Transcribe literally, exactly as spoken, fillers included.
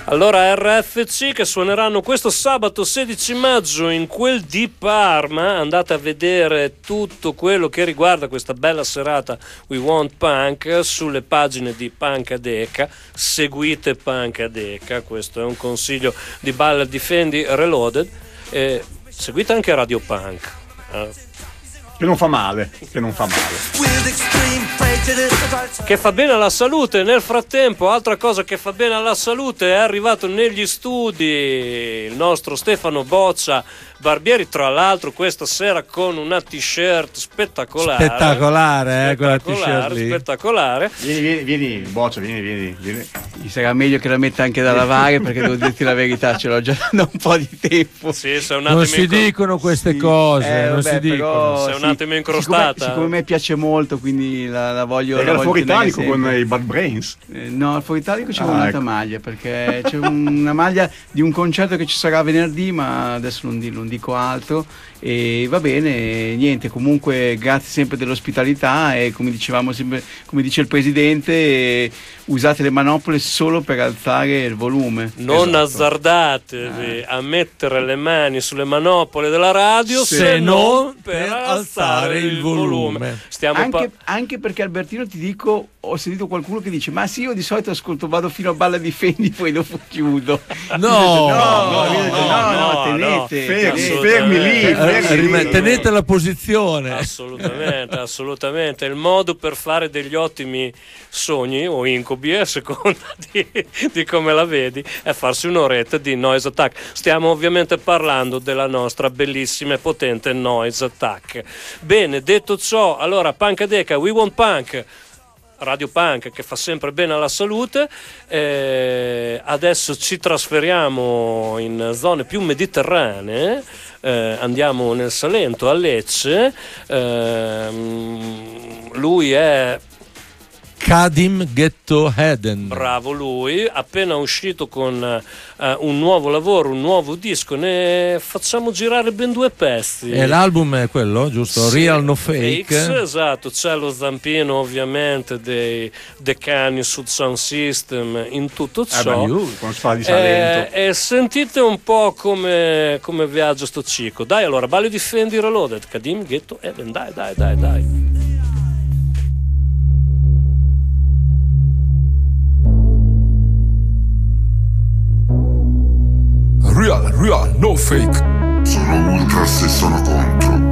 Allora R F C che suoneranno questo sabato sedici maggio in quel di Parma. Andate a vedere tutto quello che riguarda questa bella serata We Want Punk sulle pagine di Punkadeca. Seguite Punkadeca, questo è un consiglio di Balla Difendi Reloaded. E seguite anche Radio Punk. Eh. Che non fa male, che non fa male. Che fa bene alla salute. Nel frattempo, altra cosa che fa bene alla salute, è arrivato negli studi il nostro Stefano Boccia Barbieri, tra l'altro questa sera con una t-shirt spettacolare. Spettacolare, eh, quella t-shirt lì. Spettacolare. Vieni, vieni, vieni, Boccia, vieni, vieni, vieni. Mi sarà meglio che la metta anche da lavare, perché devo dirti la verità, ce l'ho già da un po' di tempo. Sì, sei un non si incro... dicono queste sì. cose, eh, non vabbè, si dicono. Sei un sì, attimo incrostata. Siccome, siccome me piace molto, quindi la, la voglio. Era la fuori voglio italico con i Bad Brains. Eh, no, al fuori italico c'è ah, un'altra ecco. maglia, perché c'è una maglia di un concerto che ci sarà venerdì, ma adesso non, di, non dico altro. E va bene, niente, comunque grazie sempre dell'ospitalità e come dicevamo sempre, come dice il presidente, usate le manopole solo per alzare il volume. Non esatto. azzardatevi ah. a mettere le mani sulle manopole della radio se, se non per, per alzare, alzare il volume, volume. Stiamo anche, pa- anche perché Albertino, ti dico, ho sentito qualcuno che dice ma sì, io di solito ascolto, vado fino a Balla Difendi, poi dopo chiudo. No, no, no, no, no, no, no, no, tenete, no, fermi, fermi lì, fermi lì. Tenete la posizione. Assolutamente, assolutamente. Il modo per fare degli ottimi sogni o incubi, a seconda di, di come la vedi, è farsi un'oretta di Noise Attack. Stiamo ovviamente parlando della nostra bellissima e potente Noise Attack. Bene, detto ciò, allora Punkadeca, We Want Punk, Radio Punk che fa sempre bene alla salute. Eh, adesso ci trasferiamo in zone più mediterranee, eh, andiamo nel Salento, a Lecce. Eh, lui è Kadim Ghetto Heden. Bravo lui, appena uscito con uh, un nuovo lavoro, un nuovo disco, ne facciamo girare ben due pezzi. E l'album è quello, giusto? Sì, Real No Fake. Fakes, esatto, c'è lo zampino ovviamente dei Decani Sud Sound System in tutto ciò. Eh beh, io, quando si fa di Salento. E, e sentite un po' come, come viaggia sto cico. Dai, allora, Balla Difendi Reloaded, Kadim Ghetto Heden, dai, dai, dai, dai. Real, real, no fake. Sono ultras e sono contro.